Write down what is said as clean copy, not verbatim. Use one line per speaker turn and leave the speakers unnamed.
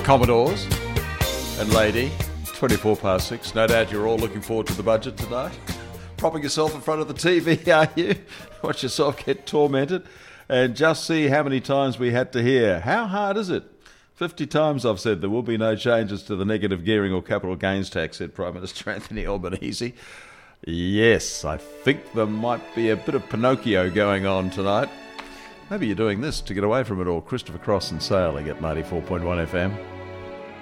Commodores and lady, 24 past 6. No doubt you're all looking forward to the budget tonight. Propping yourself in front of the TV, are you? Watch yourself get tormented and just see how many times we had to hear. How hard is it? 50 times I've said there will be no changes to the negative gearing or capital gains tax, said Prime Minister Anthony Albanese. Yes, I think there might be a bit of Pinocchio going on tonight. Maybe you're doing this to get away from it all. Christopher Cross and Sailing at 94.1 FM.